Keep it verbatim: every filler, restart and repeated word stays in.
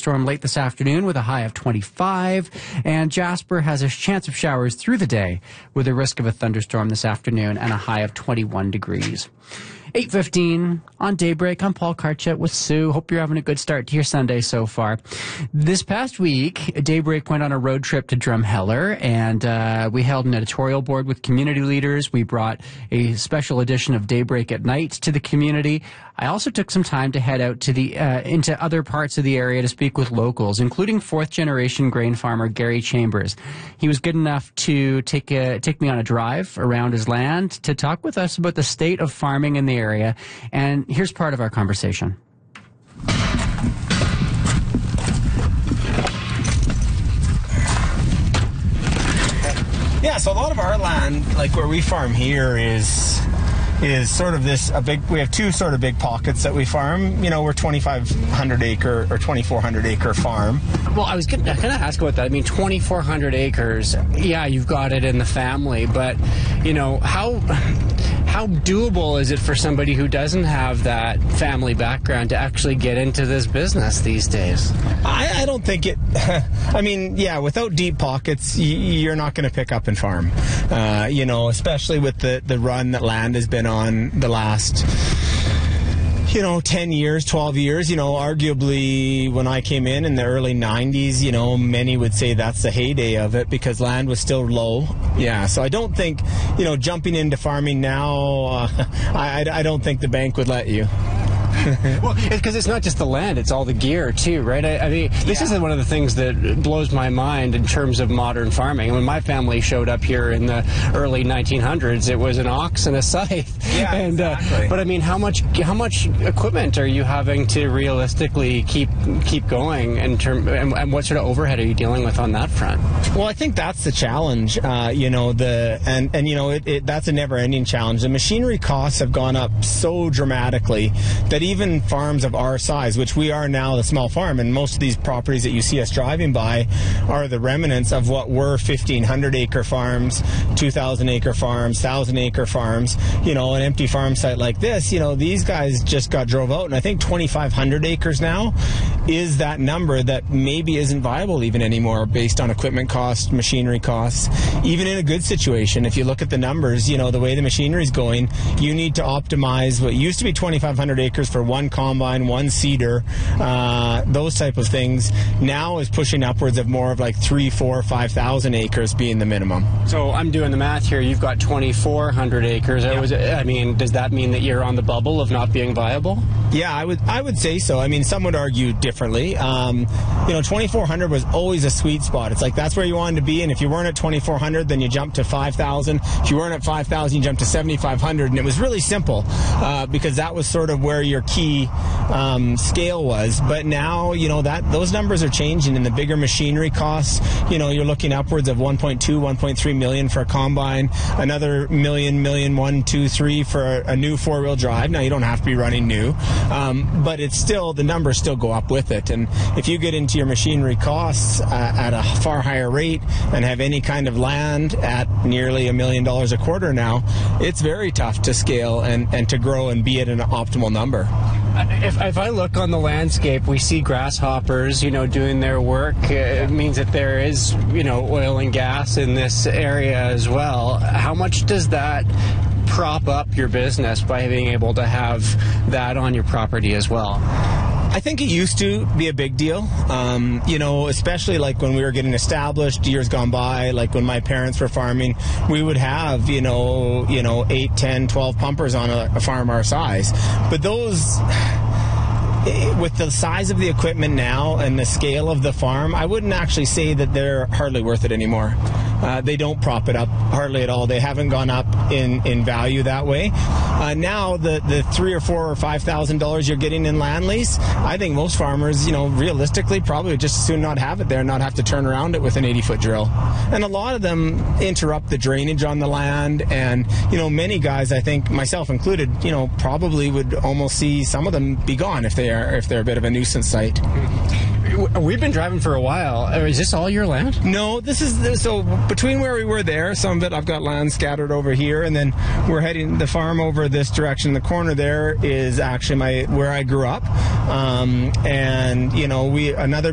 thunderstorm late this afternoon with a high of twenty-five. And Jasper has a chance of showers through the day with a risk of a thunderstorm this afternoon and a high of twenty-one degrees. eight fifteen on Daybreak. I'm Paul Karchet with Sue. Hope you're having a good start to your Sunday so far. This past week, Daybreak went on a road trip to Drumheller, and uh, we held an editorial board with community leaders. We brought a special edition of Daybreak at Night to the community. I also took some time to head out to the uh, into other parts of the area to speak with locals, including fourth-generation grain farmer Gary Chambers. He was good enough to take a, take me on a drive around his land to talk with us about the state of farming in the area. And here's part of our conversation. Yeah, so a lot of our land, like where we farm here, is is sort of this a big. We have two sort of big pockets that we farm. You know, we're twenty-five hundred acre or twenty-four hundred acre farm. Well, I was going to ask about that. I mean, twenty-four hundred acres. Yeah, you've got it in the family, but you know how. How doable is it for somebody who doesn't have that family background to actually get into this business these days? I, I don't think it... I mean, yeah, without deep pockets, y- you're not going to pick up and farm. Uh, you know, especially with the, the run that land has been on the last... you know, ten years, twelve years, you know, arguably when I came in in the early nineties, you know, many would say that's the heyday of it because land was still low. Yeah, so I don't think, you know, jumping into farming now, uh, I, I don't think the bank would let you. Well, because it's not just the land, it's all the gear, too, right? I, I mean, this yeah. is one of the things that blows my mind in terms of modern farming. When my family showed up here in the early nineteen hundreds, it was an ox and a scythe. Yeah, and, exactly. Uh, but, I mean, how much how much equipment are you having to realistically keep keep going, in term, and, and what sort of overhead are you dealing with on that front? Well, I think that's the challenge, uh, you know, the and, and you know, it, it, that's a never-ending challenge. The machinery costs have gone up so dramatically that even farms of our size, which we are now the small farm, and most of these properties that you see us driving by are the remnants of what were fifteen hundred acre farms, two thousand acre farms, one thousand acre farms. You know, an empty farm site like this, you know, these guys just got drove out, and I think twenty-five hundred acres now is that number that maybe isn't viable even anymore based on equipment costs, machinery costs. Even in a good situation, if you look at the numbers, you know, the way the machinery is going, you need to optimize what used to be twenty-five hundred acres for one combine, one seeder, uh, those type of things, now is pushing upwards of more of like three, four, five thousand acres being the minimum. So I'm doing the math here. You've got twenty-four hundred acres. Yeah. Was, I mean, does that mean that you're on the bubble of not being viable? Yeah, I would. I would say so. I mean, some would argue differently. Um, you know, twenty-four hundred was always a sweet spot. It's like that's where you wanted to be, and if you weren't at twenty-four hundred, then you jumped to five thousand. If you weren't at five thousand, you jumped to seventy-five hundred, and it was really simple uh, because that was sort of where your key um, scale was. But now, you know, that those numbers are changing, and the bigger machinery costs, you know, you're looking upwards of one point two, one point three million for a combine, another million, million, one, two, three for a, a new four-wheel drive. Now, you don't have to be running new, um, but it's still, the numbers still go up with it. And if you get into your machinery costs uh, at a far higher rate and have any kind of land at nearly a million dollars a quarter now, it's very tough to scale and, and to grow and be at an optimal number. If, if I look on the landscape, we see grasshoppers, you know, doing their work. It means that there is, you know, oil and gas in this area as well. How much does that prop up your business by being able to have that on your property as well? I think it used to be a big deal, um, you know, especially like when we were getting established years gone by, like when my parents were farming, we would have, you know, you know, eight, ten, twelve pumpers on a, a farm our size. But those... with the size of the equipment now and the scale of the farm, I wouldn't actually say that they're hardly worth it anymore. Uh, they don't prop it up hardly at all. They haven't gone up in, in value that way. Uh, now the, the three or four or five thousand dollars you're getting in land lease, I think most farmers, you know, realistically probably would just as soon not have it there and not have to turn around it with an eighty foot drill. And a lot of them interrupt the drainage on the land, and you know, many guys, I think myself included, you know, probably would almost see some of them be gone if they are if they're a bit of a nuisance site. We've been driving for a while. Is this all your land? No, this is so between where we were there, some of it I've got land scattered over here, and then we're heading the farm over this direction. The corner there is actually my where I grew up, um, and you know, we another